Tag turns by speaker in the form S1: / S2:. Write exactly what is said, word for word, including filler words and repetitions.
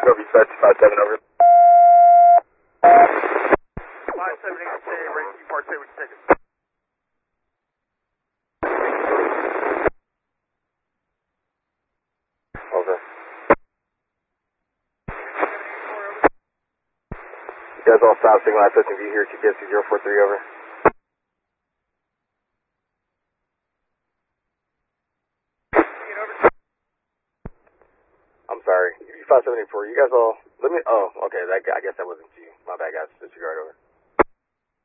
S1: Go be five seven over.
S2: five seven eight, stay, ready to depart, say what you take it.
S1: Over. You guys all stop, signal I touching view here, T P S zero four three over. I'm sorry, five seven eight four, you guys all, let me, oh, okay, that, I guess that wasn't you. My bad, guys, disregard over.